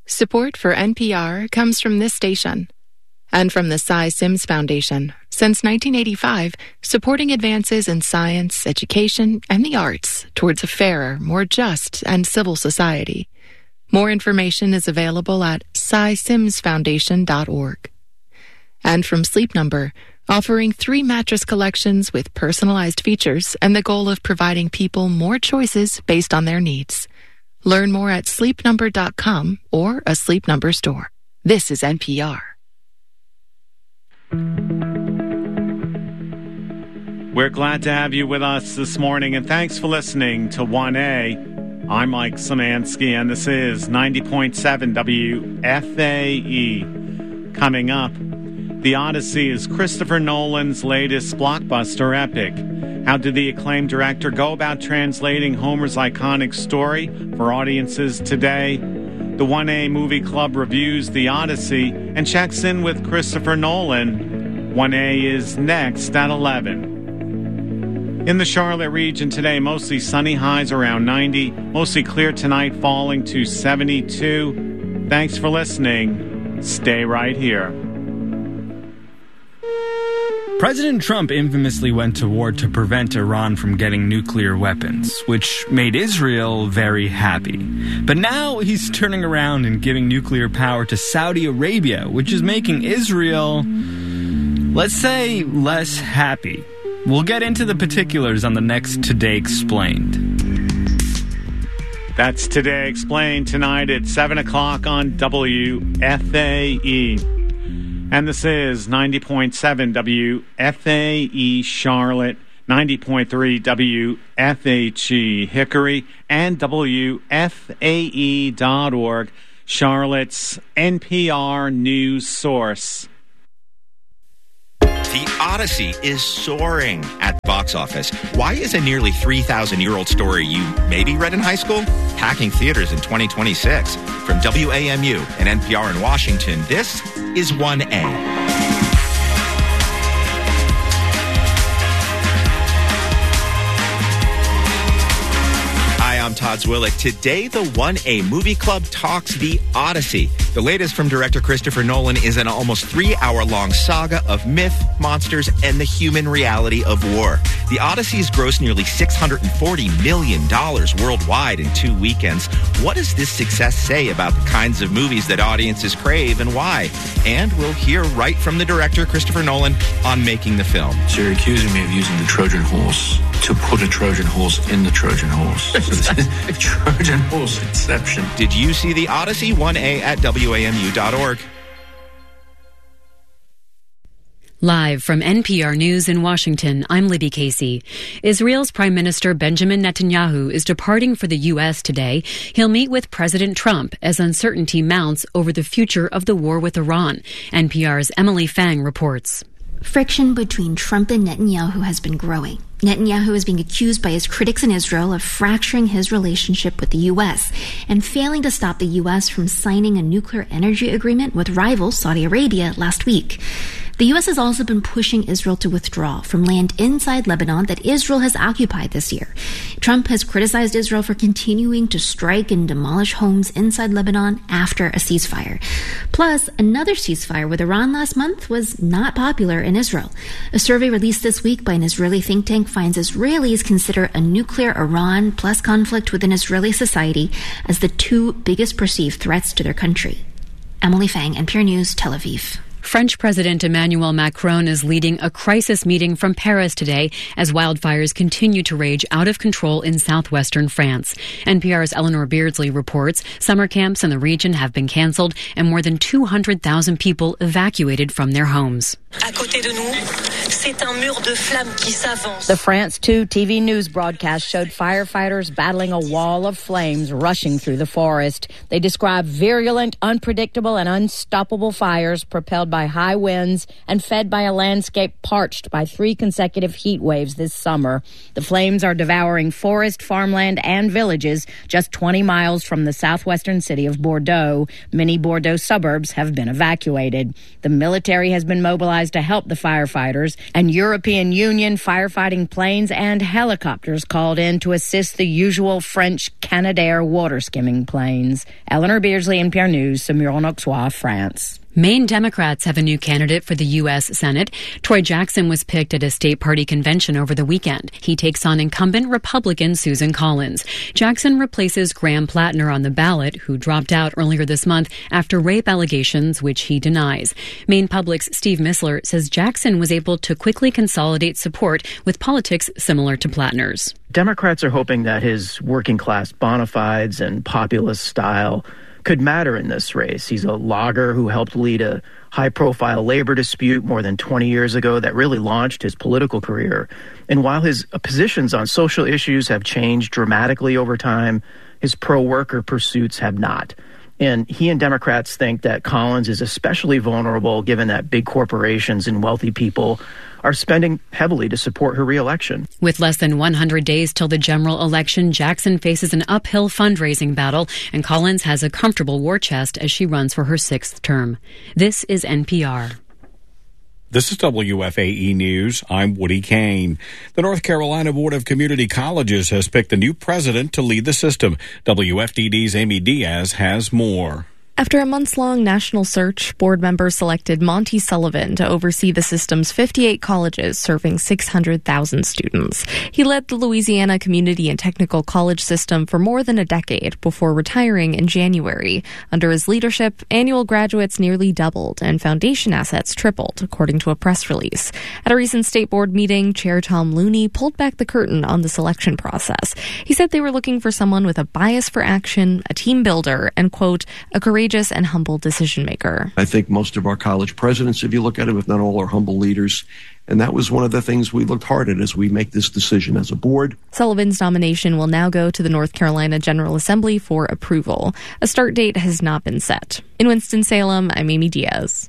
Support for NPR comes from this station and from the Cy Sims Foundation. Since 1985, supporting advances in science, education, and the arts towards a fairer, more just, and civil society. More information is available at cysimsfoundation.org. And from Sleep Number, offering 3 mattress collections with personalized features and the goal of providing people more choices based on their needs. Learn more at sleepnumber.com or a Sleep Number store. This is NPR. We're glad to have you with us this morning, and thanks for listening to 1A. I'm Mike Szymanski, and this is 90.7 WFAE. Coming up, The Odyssey is Christopher Nolan's latest blockbuster epic. How did the acclaimed director go about translating Homer's iconic story for audiences today? The 1A Movie Club reviews The Odyssey and checks in with Christopher Nolan. 1A is next at 11. In the Charlotte region today, mostly sunny, highs around 90. Mostly clear tonight, falling to 72. Thanks for listening. Stay right here. President Trump infamously went to war to prevent Iran from getting nuclear weapons, which made Israel very happy. But now he's turning around and giving nuclear power to Saudi Arabia, which is making Israel, let's say, less happy. We'll get into the particulars on the next Today Explained. That's Today Explained tonight at 7 o'clock on WFAE. And this is 90.7 WFAE Charlotte, 90.3 WFHE Hickory, and WFAE.org, Charlotte's NPR news source. The Odyssey is soaring at the box office. Why is a nearly 3,000-year-old story you maybe read in high school packing theaters in 2026? From WAMU and NPR in Washington, this is 1A. I'm Todd Zwillick. Today, the 1A Movie Club talks The Odyssey. The latest from director Christopher Nolan is an almost 3-hour-long saga of myth, monsters, and the human reality of war. The Odyssey's grossed nearly $640 million worldwide in 2 weekends. What does this success say about the kinds of movies that audiences crave and why? And we'll hear right from the director, Christopher Nolan, on making the film. So you're accusing me of using the Trojan horse to put a Trojan horse in the Trojan horse. Trojan horse inception. Did you see The Odyssey? 1A at WAMU.org. Live from NPR News in Washington, I'm Libby Casey. Israel's Prime Minister Benjamin Netanyahu is departing for the U.S. today. He'll meet with President Trump as uncertainty mounts over the future of the war with Iran. NPR's Emily Fang reports. Friction between Trump and Netanyahu has been growing. Netanyahu is being accused by his critics in Israel of fracturing his relationship with the U.S. and failing to stop the U.S. from signing a nuclear energy agreement with rival Saudi Arabia last week. The U.S. has also been pushing Israel to withdraw from land inside Lebanon that Israel has occupied this year. Trump has criticized Israel for continuing to strike and demolish homes inside Lebanon after a ceasefire. Plus, another ceasefire with Iran last month was not popular in Israel. A survey released this week by an Israeli think tank finds Israelis consider a nuclear Iran plus conflict within Israeli society as the 2 biggest perceived threats to their country. Emily Fang, NPR News, Tel Aviv. French President Emmanuel Macron is leading a crisis meeting from Paris today as wildfires continue to rage out of control in southwestern France. NPR's Eleanor Beardsley reports summer camps in the region have been canceled and more than 200,000 people evacuated from their homes. The France 2 TV news broadcast showed firefighters battling a wall of flames rushing through the forest. They described virulent, unpredictable, and unstoppable fires propelled by high winds and fed by a landscape parched by 3 consecutive heat waves this summer. The flames are devouring forest, farmland, and villages just 20 miles from the southwestern city of Bordeaux. Many Bordeaux suburbs have been evacuated. The military has been mobilized mobilized to help the firefighters, and European Union firefighting planes and helicopters called in to assist the usual French Canadair water skimming planes. Eleanor Beardsley, NPR News, Saumur-en-Auxois, France. Maine Democrats have a new candidate for the U.S. Senate. Troy Jackson was picked at a state party convention over the weekend. He takes on incumbent Republican Susan Collins. Jackson replaces Graham Plattner on the ballot, who dropped out earlier this month after rape allegations, which he denies. Maine Public's Steve Missler says Jackson was able to quickly consolidate support with politics similar to Plattner's. Democrats are hoping that his working-class bona fides and populist style could matter in this race. He's a logger who helped lead a high-profile labor dispute more than 20 years ago that really launched his political career. And while his positions on social issues have changed dramatically over time, his pro-worker pursuits have not. And he and Democrats think that Collins is especially vulnerable given that big corporations and wealthy people are spending heavily to support her reelection. With less than 100 days till the general election, Jackson faces an uphill fundraising battle, and Collins has a comfortable war chest as she runs for her 6th term. This is NPR. This is WFAE News. I'm Woody Kane. The North Carolina Board of Community Colleges has picked a new president to lead the system. WFDD's Amy Diaz has more. After a months-long national search, board members selected Monty Sullivan to oversee the system's 58 colleges serving 600,000 students. He led the Louisiana Community and Technical College system for more than a decade before retiring in January. Under his leadership, annual graduates nearly doubled and foundation assets tripled, according to a press release. At a recent state board meeting, Chair Tom Looney pulled back the curtain on the selection process. He said they were looking for someone with a bias for action, a team builder, and, quote, a courageous and humble decision maker. I think most of our college presidents, if you look at them, if not all, are humble leaders. And that was one of the things we looked hard at as we make this decision as a board. Sullivan's nomination will now go to the North Carolina General Assembly for approval. A start date has not been set. In Winston-Salem, I'm Amy Diaz.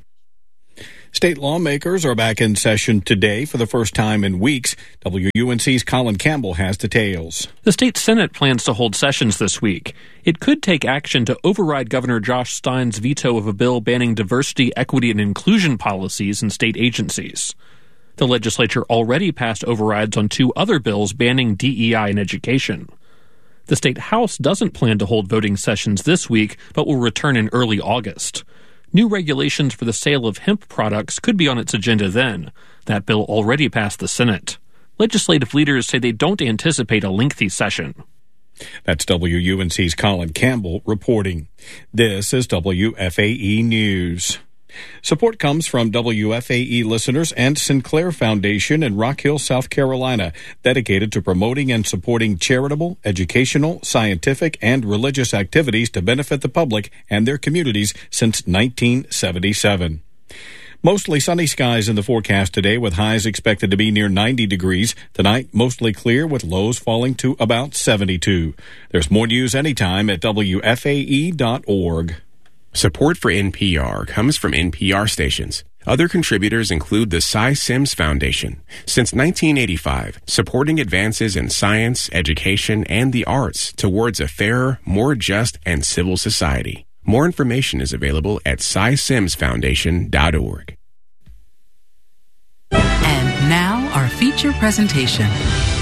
State lawmakers are back in session today for the first time in weeks. WUNC's Colin Campbell has details. The state Senate plans to hold sessions this week. It could take action to override Governor Josh Stein's veto of a bill banning diversity, equity, and inclusion policies in state agencies. The legislature already passed overrides on 2 other bills banning DEI in education. The state House doesn't plan to hold voting sessions this week, but will return in early August. New regulations for the sale of hemp products could be on its agenda then. That bill already passed the Senate. Legislative leaders say they don't anticipate a lengthy session. That's WUNC's Colin Campbell reporting. This is WFAE News. Support comes from WFAE listeners and Sinclair Foundation in Rock Hill, South Carolina, dedicated to promoting and supporting charitable, educational, scientific, and religious activities to benefit the public and their communities since 1977. Mostly sunny skies in the forecast today, with highs expected to be near 90 degrees. Tonight, mostly clear with lows falling to about 72. There's more news anytime at WFAE.org. Support for NPR comes from NPR stations. Other contributors include the Cy Sims Foundation. Since 1985, supporting advances in science, education, and the arts towards a fairer, more just, and civil society. More information is available at cysimsfoundation.org. And now our feature presentation.